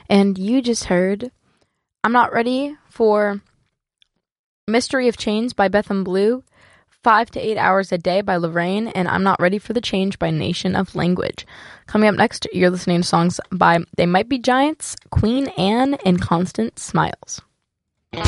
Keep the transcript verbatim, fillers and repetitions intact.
And you just heard I'm Not Ready for Mystery of Chains by Bethan Blue, Five to Eight Hours a Day by Lorraine, and I'm Not Ready for the Change by Nation of Language. Coming up next, you're listening to songs by They Might Be Giants, Queen Anne, and Constant Smiles.